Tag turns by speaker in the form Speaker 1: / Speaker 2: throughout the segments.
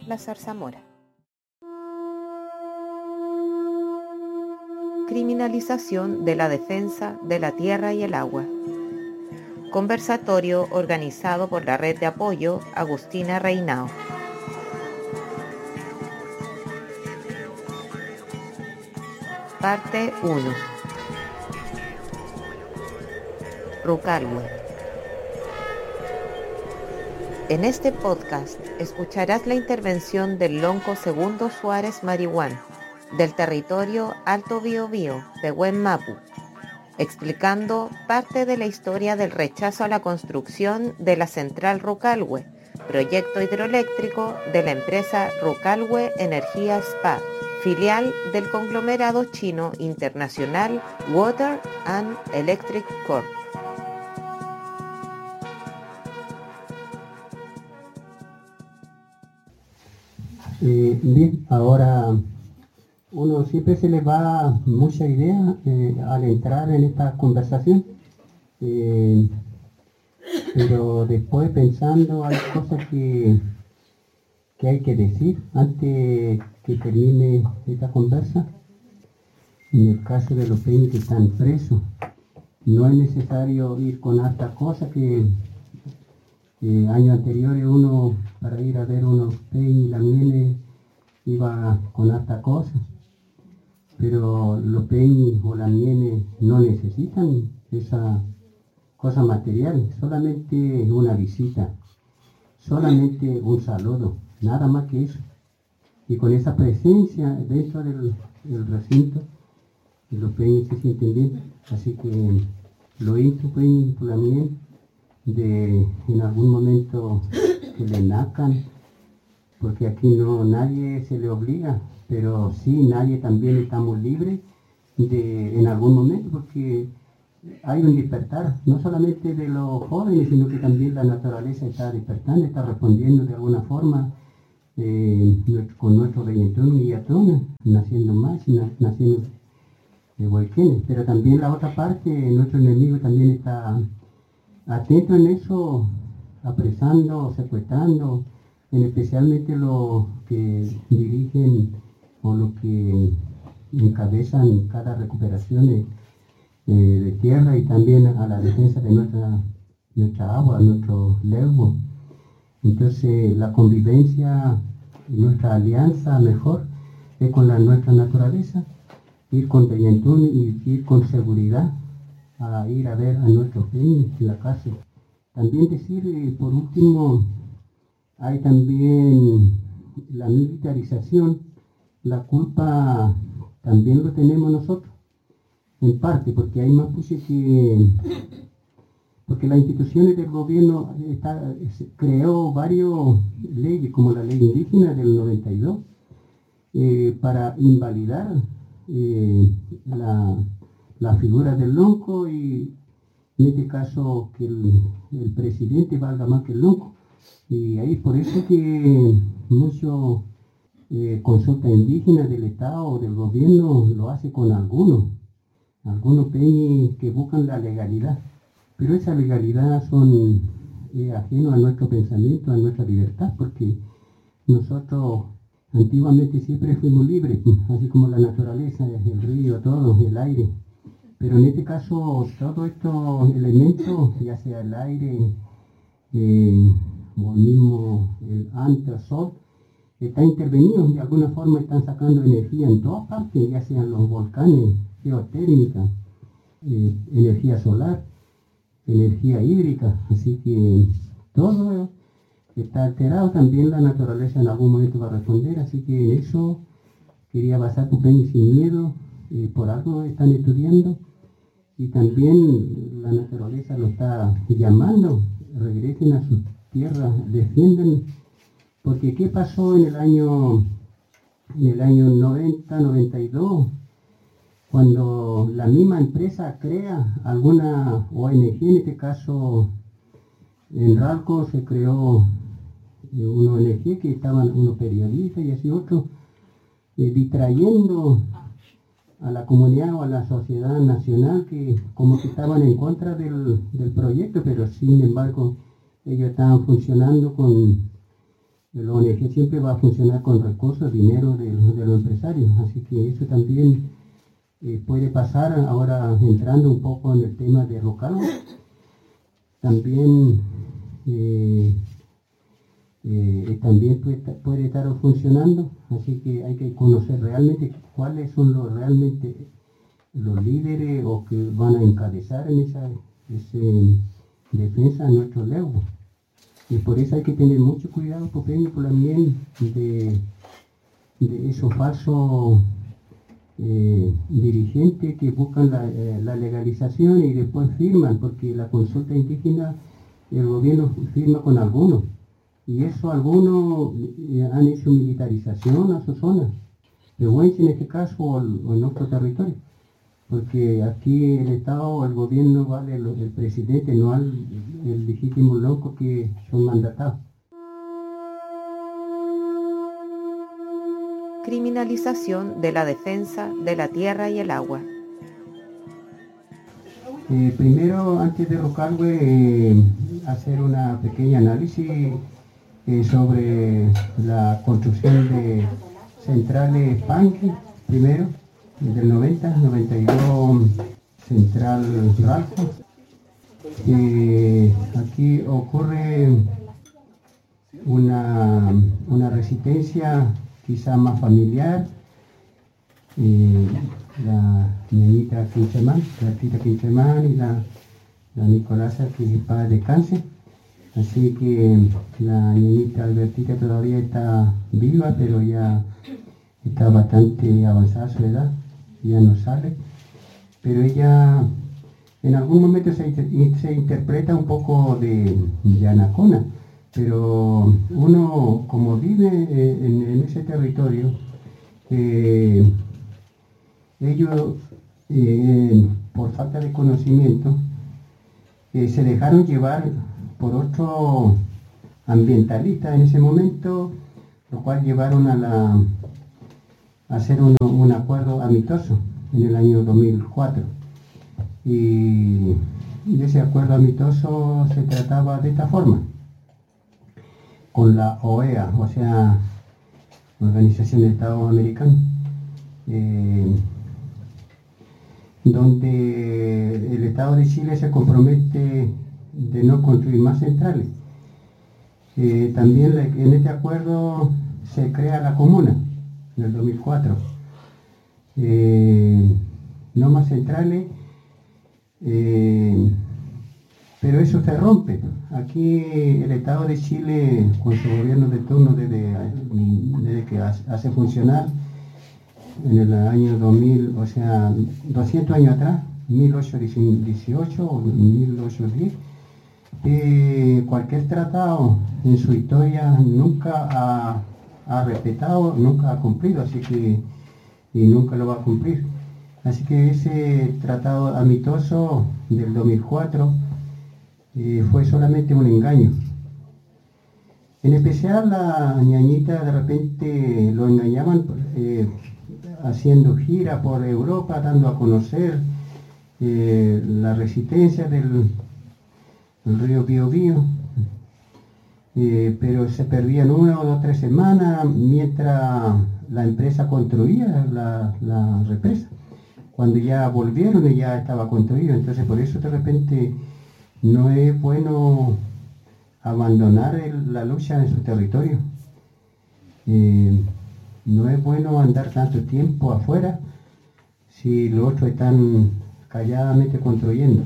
Speaker 1: la zarzamora. Criminalización de la defensa de la tierra y el agua. Conversatorio organizado por la Red de Apoyo Agustina Reinao. Parte 1. Rucalhue. En este podcast escucharás la intervención del lonco Segundo Suárez Marihuán, del territorio Alto Biobío de Huem Mapu, explicando parte de la historia del rechazo a la construcción de la central Rucalhue, proyecto hidroeléctrico de la empresa Rucalhue Energía SPA, filial del conglomerado chino internacional Water and Electric Corp.
Speaker 2: Bien, ahora uno siempre se le va mucha idea al entrar en esta conversación, pero después pensando hay cosas que hay que decir antes que termine esta conversa. En el caso de los peñas que están presos, no es necesario ir con hartas cosas que años anteriores uno para ir a ver unos peñas y lamienes iba con hartas cosas, pero los peñas o lamienes no necesitan esas cosas materiales, solamente una visita, solamente un saludo, nada más que eso. Y con esa presencia dentro del recinto, los peñas se sienten bien. Así que lo hizo peñas y lamienes de en algún momento que le nazcan, porque aquí no nadie se le obliga, pero sí nadie también estamos libres de en algún momento, porque hay un despertar, no solamente de los jóvenes, sino que también la naturaleza está despertando, está respondiendo de alguna forma con nuestro reggaetón y atones, naciendo más y naciendo huayquenes, pero también la otra parte, nuestro enemigo también está atento en eso, apresando, secuestrando, especialmente los que dirigen o los que encabezan cada recuperación de tierra y también a la defensa de nuestra agua, nuestro legua. Entonces la convivencia, nuestra alianza mejor es con nuestra naturaleza, ir con lentitud y ir con seguridad a ir a ver a nuestros peñas en la casa. También decir, por último, hay también la militarización, la culpa también lo tenemos nosotros, en parte, porque hay más porque las instituciones del gobierno creó varias leyes, como la ley indígena del 92, para invalidar la figura del lonco y en este caso que el presidente valga más que el lonco. Y ahí por eso que muchos consultas indígenas del Estado o del gobierno lo hace con algunos peñas que buscan la legalidad, pero esa legalidad son ajenos a nuestro pensamiento, a nuestra libertad, porque nosotros antiguamente siempre fuimos libres, así como la naturaleza, el río, todo, el aire. Pero en este caso, todos estos elementos, ya sea el aire o el mismo el sol, están intervenidos, de alguna forma están sacando energía en todas partes, ya sean los volcanes, geotérmica, energía solar, energía hídrica, así que todo está alterado. También la naturaleza en algún momento va a responder, así que en eso quería basar tu peña sin miedo, por algo están estudiando y también la naturaleza lo está llamando, regresen a sus tierras, defiendan, porque ¿qué pasó en el año 90, 92? Cuando la misma empresa crea alguna ONG, en este caso en Ralco se creó una ONG que estaban unos periodistas y así otros distrayendo a la comunidad o a la sociedad nacional que como que estaban en contra del proyecto, pero sin embargo ellos estaban funcionando con la ONG siempre va a funcionar con recursos, dinero de los empresarios, así que eso también puede pasar. Ahora entrando un poco en el tema de Rocalvo, también también puede estar funcionando, así que hay que conocer realmente cuáles son realmente los líderes o que van a encabezar en esa defensa de nuestros leudos. Y por eso hay que tener mucho cuidado, por también de esos falsos dirigentes que buscan la legalización y después firman, porque la consulta indígena el gobierno firma con algunos, y eso algunos han hecho militarización a su zona, Pehuenche en este caso o en nuestro territorio, porque aquí el Estado, el gobierno vale el presidente, no el legítimo loco que son mandatados.
Speaker 1: Criminalización de la defensa de la tierra y el agua.
Speaker 2: Primero, antes de Rocalve, hacer una pequeña análisis sobre la construcción de centrales Panqui, primero, del 92, central Ralco. Aquí ocurre una resistencia quizá más familiar. La niñita Quinchemán, la tita Quinchemán y la Nicolasa, que es padre de cáncer. Así que la niñita Albertita todavía está viva, pero ya está bastante avanzada su edad, ya no sale. Pero ella en algún momento se interpreta un poco de Anacona, pero uno como vive en ese territorio, ellos por falta de conocimiento se dejaron llevar por otro ambientalista en ese momento, lo cual llevaron a hacer un acuerdo amistoso en el año 2004. Y ese acuerdo amistoso se trataba de esta forma, con la OEA, o sea, Organización de Estados Americanos, donde el Estado de Chile se compromete de no construir más centrales. También en este acuerdo se crea la comuna en el 2004. No más centrales, pero eso se rompe. Aquí el Estado de Chile, con su gobierno de turno desde que hace funcionar en el año 2000, o sea, 200 años atrás, 1818 o 1810, cualquier tratado en su historia nunca ha respetado, nunca ha cumplido, así que y nunca lo va a cumplir. Así que ese tratado amistoso del 2004 fue solamente un engaño. En especial la ñañita de repente lo engañaban haciendo gira por Europa, dando a conocer la resistencia del río Biobío, pero se perdían 1 o 2 o 3 semanas mientras la empresa construía la represa. Cuando ya volvieron y ya estaba construido, entonces por eso de repente no es bueno abandonar la lucha en su territorio. No es bueno andar tanto tiempo afuera si los otros están calladamente construyendo.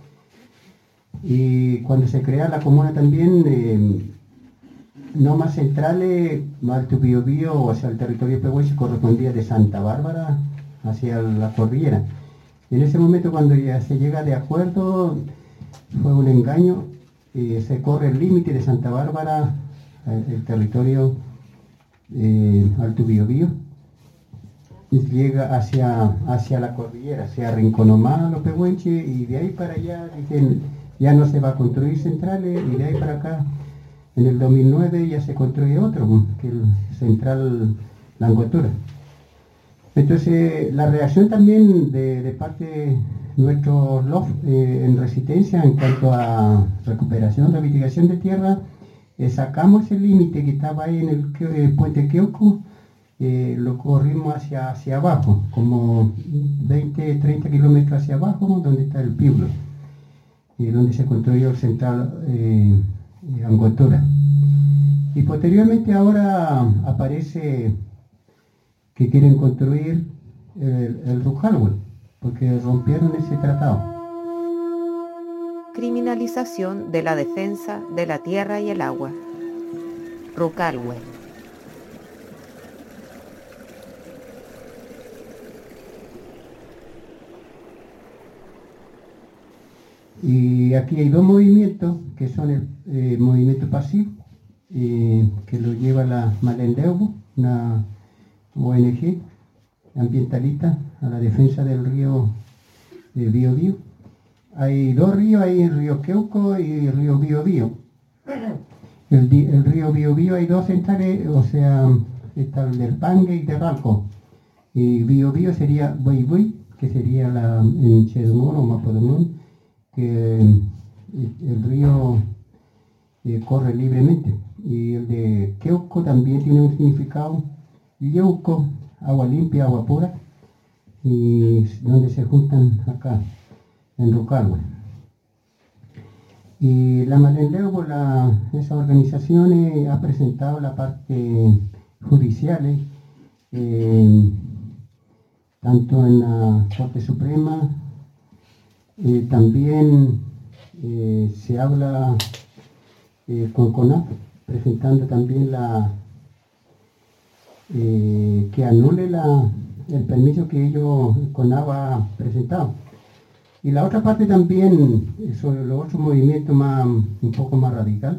Speaker 2: Y cuando se crea la comuna también, no más centrales, Alto Biobío, o sea, el territorio pehuenche correspondía de Santa Bárbara hacia la cordillera. En ese momento, cuando ya se llega de acuerdo, fue un engaño, se corre el límite de Santa Bárbara, el territorio Alto Biobío, y llega hacia la cordillera, se Rinconomá, los pehuenches, y de ahí para allá dicen, ya no se va a construir centrales, y de ahí para acá, en el 2009 ya se construye otro, que el central La Angostura. Entonces, la reacción también de parte de nuestros LOF en resistencia en cuanto a recuperación, reivindicación de tierra, Sacamos el límite que estaba ahí en el puente Queuco, lo corrimos hacia abajo, como 20-30 kilómetros hacia abajo, donde está el Piulo, donde se construyó el central Angostura. Y posteriormente ahora aparece que quieren construir el Rujalwe, porque rompieron ese tratado.
Speaker 1: Criminalización de la defensa de la tierra y el agua. Rucalwe.
Speaker 2: Y aquí hay dos movimientos, que son el movimiento pasivo, que lo lleva la Malendeubo, una ONG ambientalista a la defensa del río Biobío. Hay dos ríos, hay el río Queuco y el río Biobío. El río Biobío hay dos centrales, o sea, está el del Pangue y de Ralco. Y Biobío sería Buey, que sería en Chedumón o Mapodumón, que el río corre libremente. Y el de Queuco también tiene un significado, Yeuco, agua limpia, agua pura, y donde se juntan acá, en Rucalwe. Y la Malendeubo, esa organización ha presentado la parte judicial, tanto en la Corte Suprema, también se habla con CONAF, presentando también que anule el permiso que ellos, CONAF, ha presentado. Y la otra parte también, sobre los otros movimientos un poco más radical,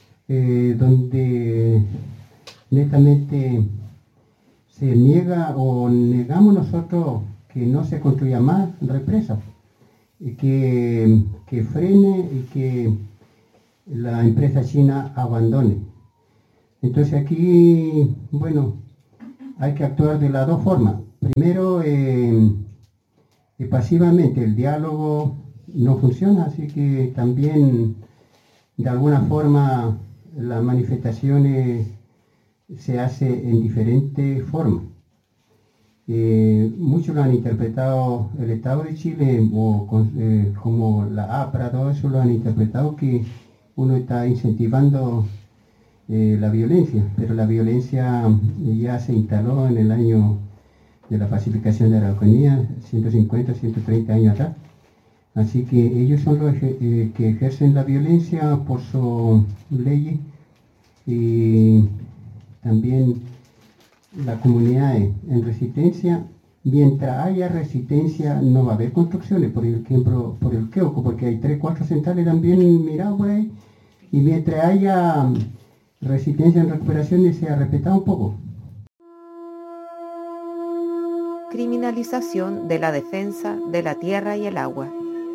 Speaker 2: donde netamente se niega o negamos nosotros que no se construya más represas, que frene y que la empresa china abandone. Entonces aquí, bueno, hay que actuar de las dos formas. Primero, pasivamente el diálogo no funciona, así que también de alguna forma las manifestaciones se hacen en diferentes formas. Muchos lo han interpretado, el Estado de Chile como la APRA, todo eso lo han interpretado que uno está incentivando la violencia, pero la violencia ya se instaló en el año de la pacificación de Araucanía, 150, 130 años atrás. Así que ellos son los que ejercen la violencia por sus leyes, y también la comunidad en resistencia. Mientras haya resistencia no va a haber construcciones, por ejemplo, por el Queuco, porque hay 3-4 centrales también mirados por ahí, y mientras haya resistencia en recuperación se ha respetado un poco.
Speaker 1: Criminalización de la defensa de la tierra y el agua.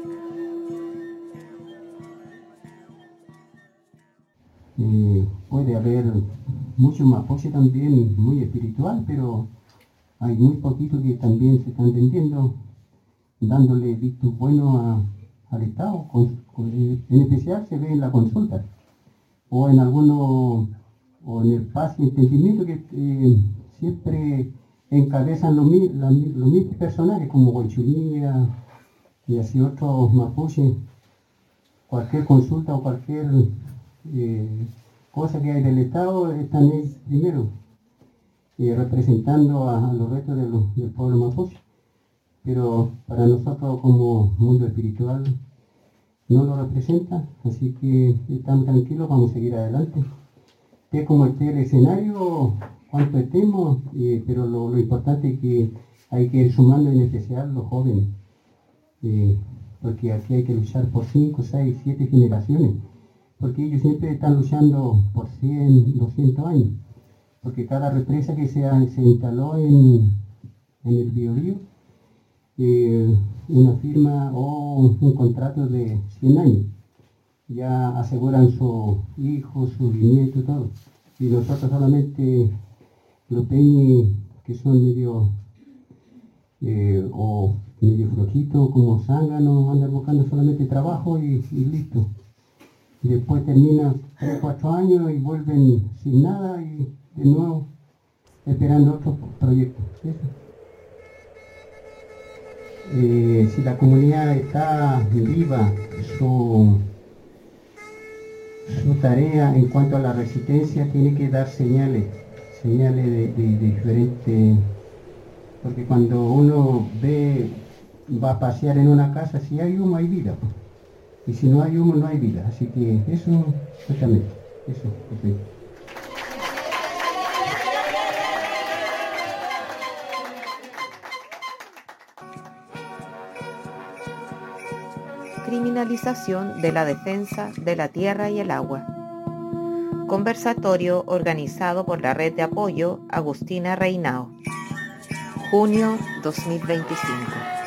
Speaker 2: Puede haber mucho mapuche también muy espiritual, pero hay muy poquitos que también se están vendiendo, dándole vistos buenos al Estado. En especial se ve en la consulta, o en algunos, o en el paz y entendimiento, que siempre encabezan los mismos personajes, como Huanchunía y así otros mapuches. Cualquier consulta o cualquier cosa que hay del Estado, están ellos primero, representando a los restos del pueblo mapuche. Pero para nosotros como mundo espiritual no lo representa, así que estamos tranquilos, vamos a seguir adelante. Esté como esté el escenario, cuanto estemos, pero lo importante es que hay que ir sumando, en especial los jóvenes, porque aquí hay que luchar por 5, 6, 7 generaciones, porque ellos siempre están luchando por 100, 200 años, porque cada represa que se instaló en el Biobío, una firma o un contrato de 100 años, ya aseguran sus hijos, sus nietos, todo. Y nosotros solamente los peñas que son medio o medio flojitos, como zánganos, andan buscando solamente trabajo y listo. y después terminan 3 o 4 años y vuelven sin nada y de nuevo esperando otro proyecto. Si la comunidad está viva, su tarea en cuanto a la resistencia tiene que dar señales de diferentes, porque cuando uno va a pasear en una casa, si hay humo hay vida, y si no hay humo no hay vida, así que eso, exactamente, eso, perfecto.
Speaker 1: Criminalización de la defensa de la tierra y el agua. Conversatorio organizado por la Red de Apoyo Agustina Reinao. Junio 2025.